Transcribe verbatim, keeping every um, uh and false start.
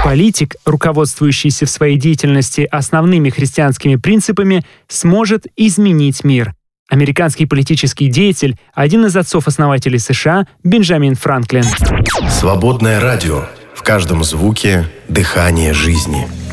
Политик, руководствующийся в своей деятельности основными христианскими принципами, сможет изменить мир. Американский политический деятель, один из отцов-основателей США, Бенджамин Франклин. Свободное радио. В каждом звуке дыхание жизни.